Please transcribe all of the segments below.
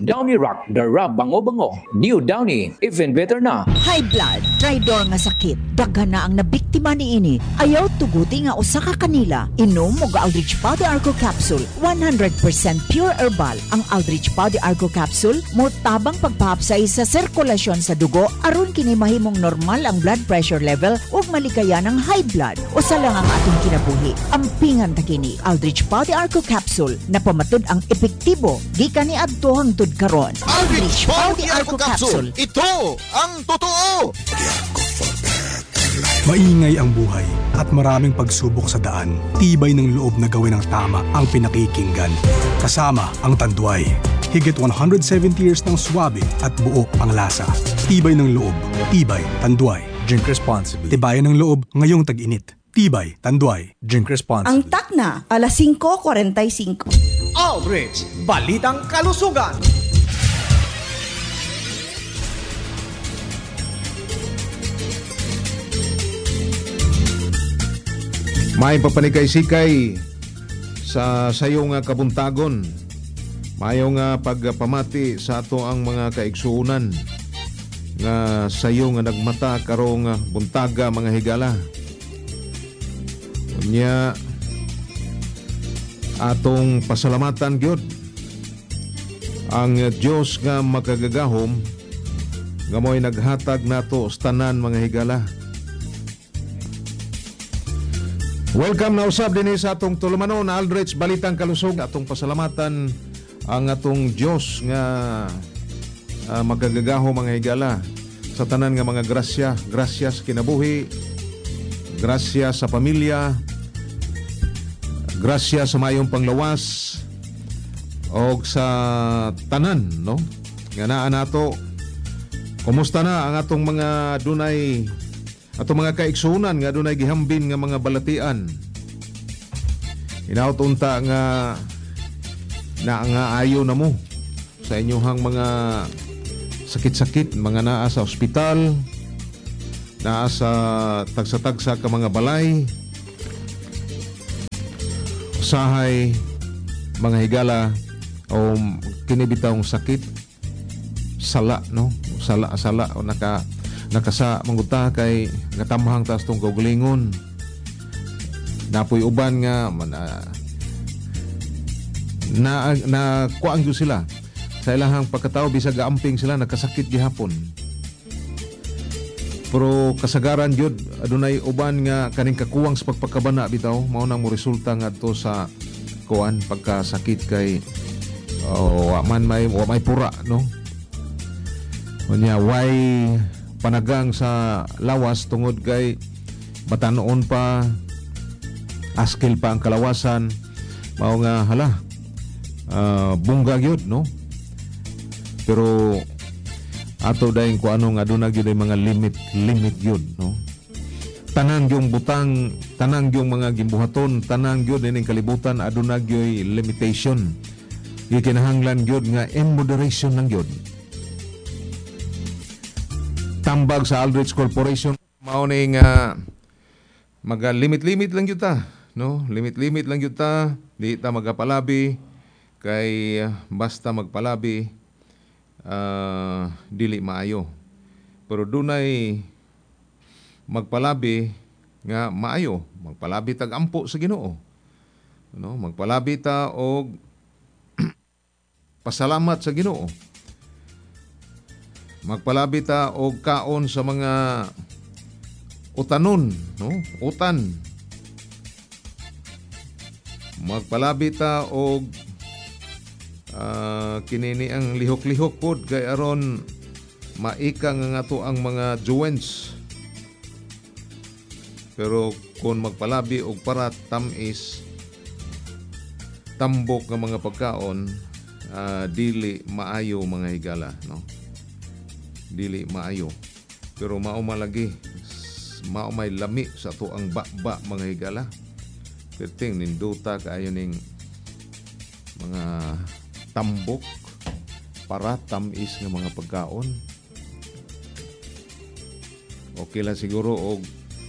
Downy Rock, the rub bango-bango. New Downy, even better na. High blood, traidor nga sakit. Daghan na ang nabiktima ni ini. Ayaw tuguti nga usa ka kanila. Inom mo ga Aldrich Powder Argo Capsule. 100% pure herbal. Ang Aldrich Powder Argo Capsule mo tabang pagpahapsay sa sirkulasyon sa dugo aron kini mahimong normal ang blood pressure level ug malikaya ng high blood. Usa lang ang atong kinabuhi. Ampingan ta kini Aldrich Powder Argo Capsule na pamatud ang epektibo gikan ni adto hangtod karon. Aldrich Powder Argo Capsule. Ito ang totoo. Maingay ang buhay at maraming pagsubok sa daan. Tibay ng loob na gawin ang tama ang pinakikinggan. Kasama ang Tanduay. Higit 170 years ng swabe at buo ang lasa. Tibay ng loob. Tibay, Tanduay. Drink responsibly. Tibayan ng loob ngayong tag-init. Tibay, Tanduay. Drink responsibly. Ang takna, alas 5:45. Aldrich, Balitang Kalusugan. May papanikay-sikay sa sayo nga kabuntagon. Mayo nga pagpamati sa ato ang mga kaigsuunan nga sayo nga nagmata karong buntaga mga higala. Unya atong pasalamatan gyud ang Dios nga makagagahom nga mo'y naghatag nato sa tanan mga higala. Welcome na usab din sa atong tulumanon na Aldrich Balitang Kalusog. Atong pasalamatan ang atong Dios nga magagagaho mga higala sa tanan nga mga grasya. Grasya sa kinabuhi, grasya sa pamilya, grasya sa mayong panglawas o sa tanan, no? Nga naa nato. Kumusta na ang atong mga dunay atong mga kaigsunan nga dunay gihambin nga mga balatian. Inautunta nga ayo na mo sa inyong mga sakit-sakit, mga naa sa ospital, naa sa tagsa-tagsa ka mga balay. Usahay mga higala o kinibitawng sakit, sala, no? Sala o nakasa mangguta kay ngatamhang taas tong kaugalingon. Napoy uban nga na kuang gyud sila sa ilahang pagkatao bisag gaamping sila nakasakit gihapon. Pero kasagaran gyud adunay uban nga kaning kakuwang sa pagpakabana bitaw mao nang mo resulta ngadto sa kuan pagkasakit kay wa may pura, no? Unya why panagang sa lawas tungod kay batanon pa askil pa ang kalawasan mao nga hala bungga gyud, no? Pero ato dayon ko ano nga aduna gyud mga limit gyud, no? Tanang yung butang, tanang yung mga gimbuhaton, tanang gyud ining kalibutan aduna gyud limitation. Gikinahanglan gyud nga in moderation lang gyud. Tambag sa Aldrich Corporation mao ni nga maga-limit lang gyud ta, no? Limit lang gyud ta, di ta magapalabi kay basta magpalabi dili maayo. Pero dunay magpalabi nga maayo, magpalabi tag ampo sa Ginoo. No, magpalabi ta og pasalamat sa Ginoo. Magpalabi ta og kaon sa mga utanon, no? Utan. Magpalabi ta og kinini ang lihok-lihok pod kay aron maika nga ato ang mga joints. Pero kung magpalabi og para tamis tambok nga mga pagkaon, dili maayo mga higala, no? Dili maayo. Pero mao malagi, mao may lami sa ato ang ba mga higala. Perting ninduta kaayo ning mga tambok para tamis nga mga pagkaon. Okay lang siguro og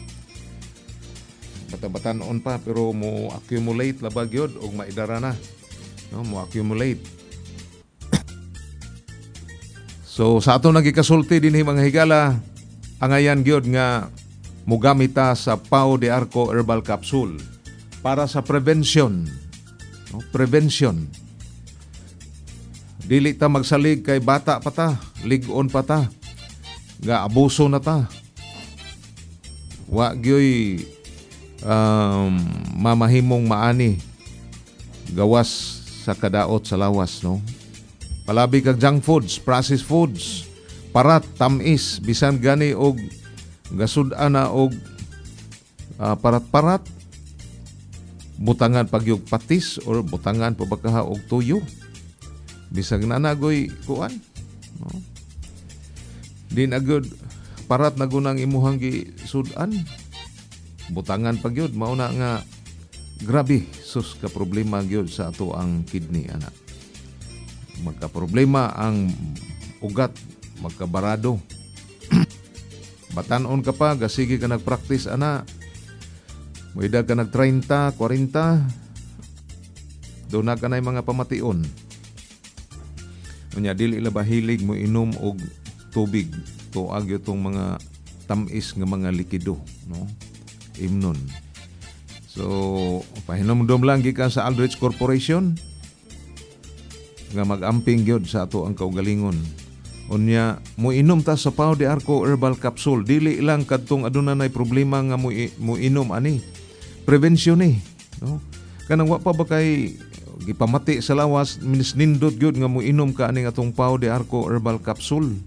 bata-batanon pa pero mo accumulate labag yun og maidara na, no? Mo accumulate So sa ato nagikasulti dinhi mga higala, angayan gyud nga mogamit ta sa Pau de Arco Herbal Capsule para sa prevention. No? Prevention. Dili ta magsalig kay bata pa ta, lig-on pa ta, nga abuso na ta. Wa gyoy mamahimong maani gawas sa kadaot sa lawas, no? Palabi kag junk foods, processed foods, parat, tamis, bisan gani og gasud-an na og parat-parat, butangan pagyog patis or butangan pa bakaha og tuyo. Bisag nanagoy kuan, no? Din agud parat na gunang imuhang gisudan. Butangan pagyod mao na nga grabe sus ka problema gyud sa ato ang kidney ana. Magka problema ang ugat, magkabarado. Batanon ka pa, gasige ka nag-practice ana. Muida ka nag-30, 40. Doon na ka na mga pamation. Unya dili la bahilig mo inom og tubig. Tuag itong mga tamis nga mga likido, no? Imnon. So, pahinomdom lang gikan sa Aldrich Corporation nga mag-amping gyud sa ato ang kaugalingon. Unya, mo inom ta sa Pau de Arco Herbal Capsule. Dili lang kadtong adunay problema nga mo inom ani. Prevention ni, no? Kanang wa pa ba kay gipamati sa lawas, minis nindot gyud nga mo inom ka ani atong Pau de Arco Herbal Capsule.